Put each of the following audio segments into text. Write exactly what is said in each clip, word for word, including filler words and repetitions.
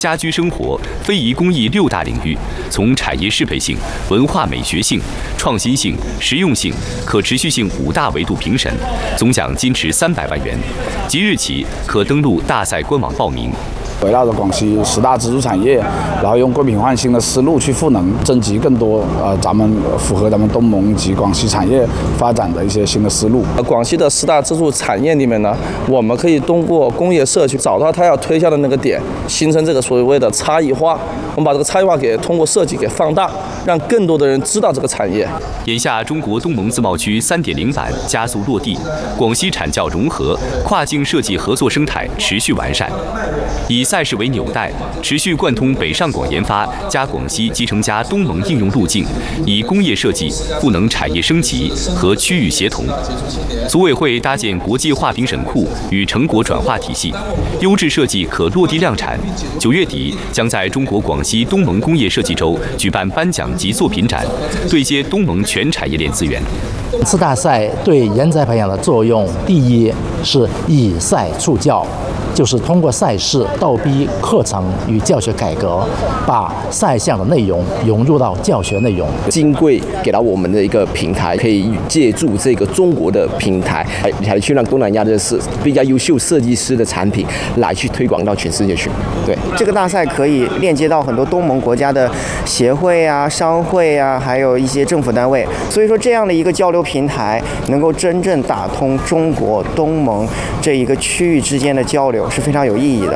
家居生活、非遗工艺六大领域，从产业适配性、文化美学性、创新性、实用性、可持续性五大维度评审，总奖金池三百万元。即日起可登录大赛官网报名。 围绕着广西十大支柱产业，然后用贵品换新的思路去赋能，征集更多呃咱们符合咱们东盟及广西产业发展的一些新的思路。 广西的十大支柱产业里面呢，我们可以通过工业社区找到它要推销的那个点，形成这个所谓的差异化。我们把这个差异化给通过设计给放大，让更多的人知道这个产业。 眼下，中国东盟自贸区 三点零 版加速落地，广西产教融合、跨境设计合作生态持续完善。以赛事为纽带，持续贯通北上广研发加广西集成加东盟应用路径，以工业设计赋能产业升级和区域协同。组委会搭建国际化评审库与成果转化体系，优质设计可落地量产。九月底将在中国广西东盟工业设计周举办颁奖及作品展，对接东盟全产业链资源。 本次大赛对人才培养的作用，第一是以赛促教，就是通过赛事倒逼课程与教学改革，把赛项的内容融入到教学内容。 金贵给到我们的一个平台，可以借助这个中国的平台，还还去让东南亚的是比较优秀设计师的产品来去推广到全世界去。对， 这个大赛可以链接到很多东盟国家的协会啊、商会啊，还有一些政府单位。所以说，这样的一个交流平台能够真正打通中国东盟这一个区域之间的交流，是非常有意义的。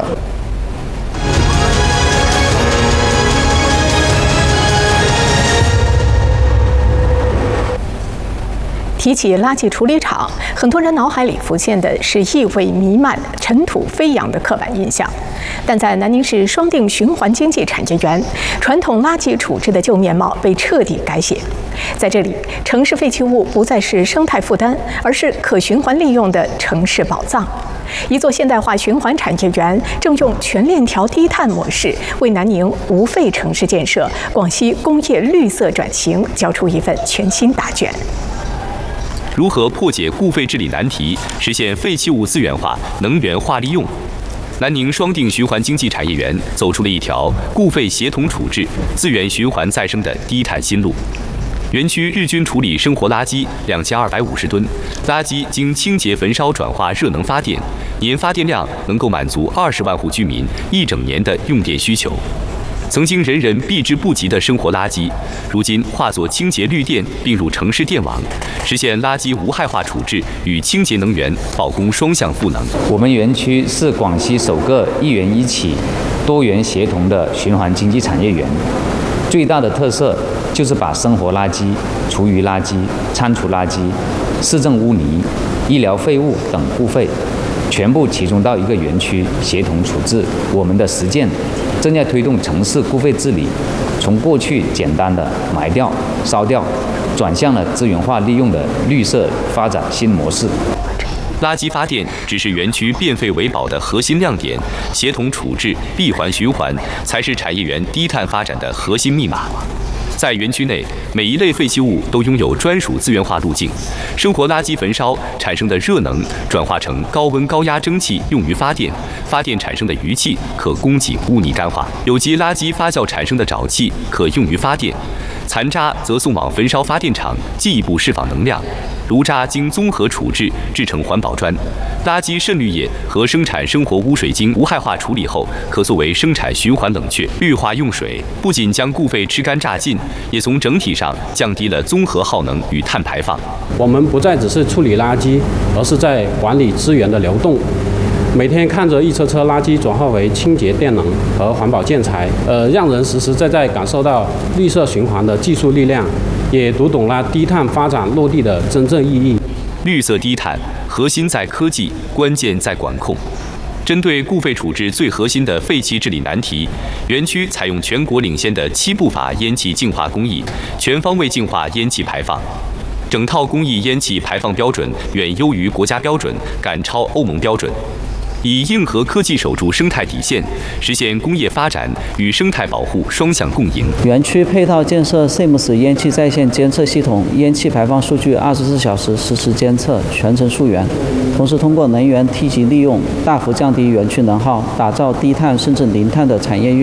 提起垃圾处理厂，很多人脑海里浮现的是异味弥漫、尘土飞扬的刻板印象。但在南宁市双定循环经济产业园，传统垃圾处置的旧面貌被彻底改写。在这里，城市废弃物不再是生态负担，而是可循环利用的城市宝藏。一座现代化循环产业园正用全链条低碳模式，为南宁无废城市建设、广西工业绿色转型交出一份全新答卷。 如何破解固废治理难题，实现废弃物资源化、能源化利用？南宁双定循环经济产业园走出了一条固废协同处置、资源循环再生的低碳新路。园区日均处理生活垃圾两千二百五十吨，垃圾经清洁焚烧转化热能发电，年发电量能够满足二十万户居民一整年的用电需求。 曾经人人避之不及的生活垃圾，如今化作清洁绿电并入城市电网，实现垃圾无害化处置与清洁能源保供双向赋能。 我们园区是广西首个一园一起、多元协同的循环经济产业园。最大的特色就是把生活垃圾、厨余垃圾、餐厨垃圾、市政污泥、医疗废物等固废，全部集中到一个园区协同处置。我们的实践 正在推动城市固废治理，从过去简单的埋掉、烧掉，转向了资源化利用的绿色发展新模式。 垃圾发电只是园区变废为宝的核心亮点，协同处置、闭环循环才是产业园低碳发展的核心密码。 在园区内，每一类废弃物都拥有专属资源化路径。生活垃圾焚烧产生的热能转化成高温高压蒸汽，用于发电；发电产生的余气可供给污泥干化；有机垃圾发酵产生的沼气可用于发电；残渣则送往焚烧发电厂，进一步释放能量。 炉渣经综合处置制成环保砖，垃圾渗滤液和生产生活污水经无害化处理后，可作为生产循环冷却、绿化用水。不仅将固废吃干榨尽，也从整体上降低了综合耗能与碳排放。 我们不再只是处理垃圾，而是在管理资源的流动。 每天看着一车车垃圾转化为清洁电能和环保建材，呃，让人实实在在感受到绿色循环的技术力量，也读懂了低碳发展落地的真正意义。 绿色低碳核心在科技，关键在管控。针对固废处置最核心的废气治理难题，园区采用全国领先的七步法烟气净化工艺，全方位净化烟气排放。 整套工艺烟气排放标准远优于国家标准，赶超欧盟标准。以硬核科技守住生态底线，实现工业发展与生态保护双向共赢。 园区配套建设 S I M S 烟气在线监测系统，烟气排放数据二十四小时实时监测，全程溯源。同时，通过能源梯级利用，大幅降低园区能耗，打造低碳甚至零碳的产业运。